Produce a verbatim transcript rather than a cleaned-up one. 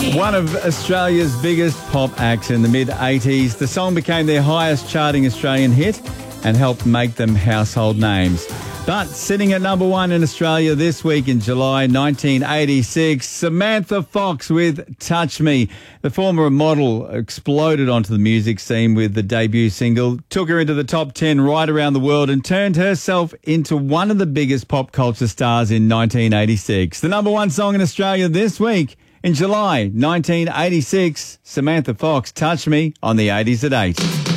One of Australia's biggest pop acts in the mid eighties, the song became their highest charting Australian hit and helped make them household names. But sitting at number one in Australia this week in July nineteen eighty-six, Samantha Fox with Touch Me. The former model exploded onto the music scene with the debut single, took her into the top ten right around the world and turned herself into one of the biggest pop culture stars in nineteen eighty-six. The number one song in Australia this week in July nineteen eighty-six, Samantha Fox, Touch Me on the eighties at eight.